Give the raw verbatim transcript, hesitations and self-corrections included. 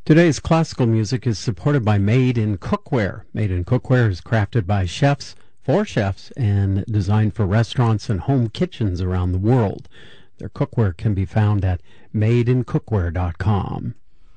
Today's classical music is supported by Made in Cookware. Made in Cookware is crafted by chefs, for chefs, and designed for restaurants and home kitchens around the world. Their cookware can be found at made in cookware dot com.